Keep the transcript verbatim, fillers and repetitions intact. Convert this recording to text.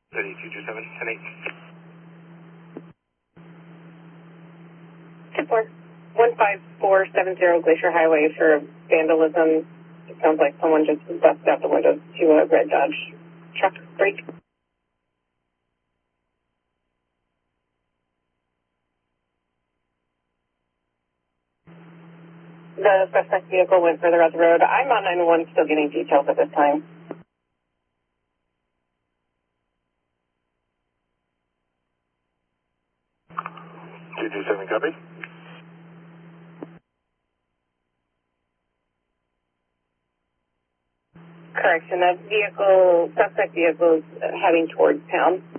Ready, two two seven, ten eight. ten four. one five four seven zero Glacier Highway for vandalism. It sounds like someone just busted out the windows to a red Dodge truck brake. The suspect vehicle went further out the road. I'm on nine one one, still getting details at this time. two two seven, copy. Correction, that vehicle, suspect vehicle is heading towards town.